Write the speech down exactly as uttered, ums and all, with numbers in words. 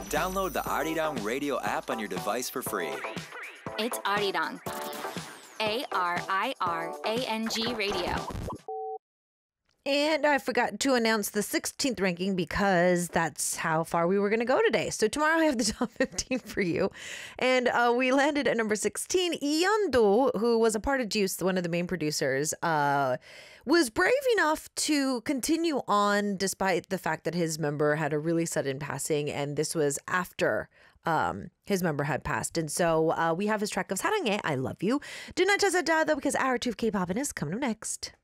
Download the Arirang Radio app on your device for free. It's Arirang. A R I R A N G Radio. And I forgot to announce the sixteenth ranking because that's how far we were going to go today. So tomorrow I have the top fifteen for you. And uh, we landed at number sixteen. Lee Yeon-do, who was a part of Juice, one of the main producers, uh, was brave enough to continue on despite the fact that his member had a really sudden passing. And this was after um, his member had passed. And so uh, we have his track of 사랑해, I Love You. Do not just though, because hour two of K-pop is coming up next.